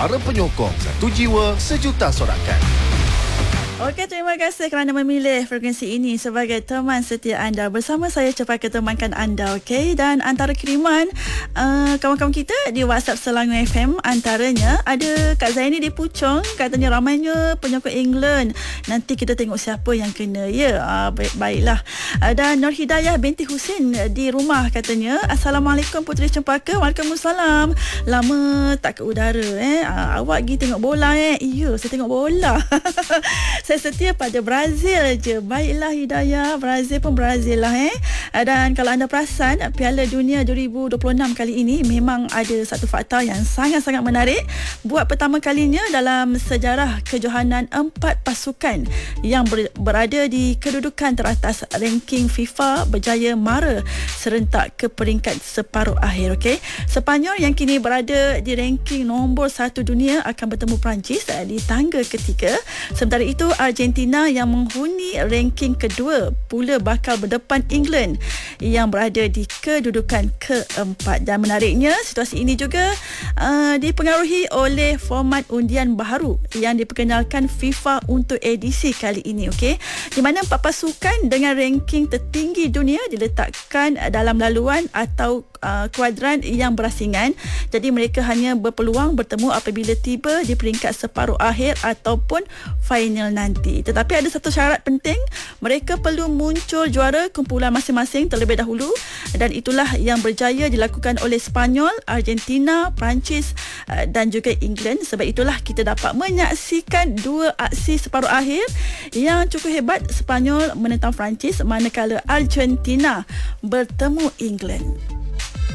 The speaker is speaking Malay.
para penyokong. Satu jiwa, sejuta sorakan. Okey, terima kasih kerana memilih frekuensi ini sebagai teman setia anda. Bersama saya Cepaka temankan anda, okey. Dan antara kiriman kawan-kawan kita di WhatsApp Selangor FM, antaranya ada Kak Zaini di Puchong, katanya ramainya penyokong England. Nanti kita tengok siapa yang kena. Ya, baiklah. Dan Nur Hidayah binti Husin di rumah katanya, Assalamualaikum Puteri Cempaka. Waalaikumsalam. Lama tak ke udara awak pergi tengok bola Ya, saya tengok bola. Saya setia pada Brazil je. Baiklah Hidayah, Brazil pun Brazil lah Dan kalau anda perasan, Piala Dunia 2026 kali ini memang ada satu fakta yang sangat-sangat menarik. Buat pertama kalinya dalam sejarah kejohanan 4 pasukan yang berada di kedudukan teratas ranking FIFA berjaya mara serentak ke peringkat separuh akhir. Okey, Sepanyol yang kini berada di ranking nombor 1 dunia akan bertemu Perancis di tangga ketiga. Sementara itu Argentina yang menghuni ranking kedua pula bakal berdepan England yang berada di kedudukan keempat. Dan menariknya, situasi ini juga dipengaruhi oleh format undian baharu yang diperkenalkan FIFA untuk edisi kali ini, okey, di mana 4 pasukan dengan ranking tertinggi dunia diletakkan dalam laluan atau kuadran yang berasingan. Jadi mereka hanya berpeluang bertemu apabila tiba di peringkat separuh akhir ataupun final nanti. Tetapi ada satu syarat penting, mereka perlu muncul juara kumpulan masing-masing terlebih dahulu, dan itulah yang berjaya dilakukan oleh Sepanyol, Argentina, Perancis dan juga England. Sebab itulah kita dapat menyaksikan dua aksi separuh akhir yang cukup hebat. Sepanyol menentang Perancis manakala Argentina bertemu England.